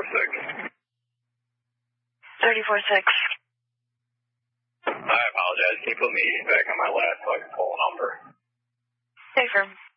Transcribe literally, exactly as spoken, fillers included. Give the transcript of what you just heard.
four six. thirty-four six. I apologize. Can you put me back on my last so I can pull a number? Safer.